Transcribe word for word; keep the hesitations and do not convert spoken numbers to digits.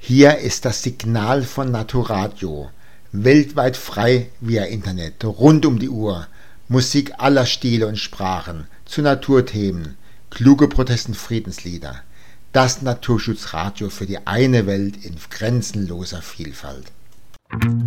Hier ist das Signal von Naturadio, weltweit frei via Internet, rund um die Uhr, Musik aller Stile und Sprachen, zu Naturthemen, kluge Protest- und Friedenslieder. Das Naturschutzradio für die eine Welt in grenzenloser Vielfalt.